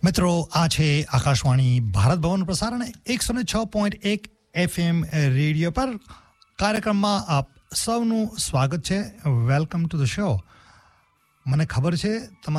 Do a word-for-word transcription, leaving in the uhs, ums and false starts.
મિત્રો આ છે આકાશવાણી ભારત ભવન પ્રસારણ એકસો ને છ પોઈન્ટ એક એફએમ રેડિયો પર કાર્યક્રમમાં આપ સૌનું સ્વાગત છે. Welcome to the show. મને ખબર છે તમારા